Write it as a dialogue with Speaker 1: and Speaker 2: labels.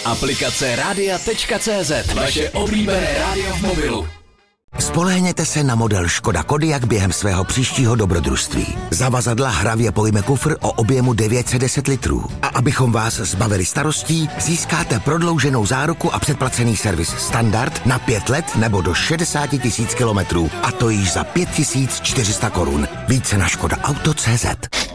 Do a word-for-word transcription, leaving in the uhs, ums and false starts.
Speaker 1: Aplikace rádia tečka cé zet. Vaše oblíbené rádio v mobilu.
Speaker 2: Spolehněte se na model Škoda Kodiaq během svého příštího dobrodružství. Zavazadla hravě pojme kufr o objemu devět set deset litrů. A abychom vás zbavili starostí, získáte prodlouženou záruku a předplacený servis standard na pět let nebo do šedesát tisíc kilometrů. A to již za pět tisíc čtyři sta korun. Více na škoda auto tečka cé zet.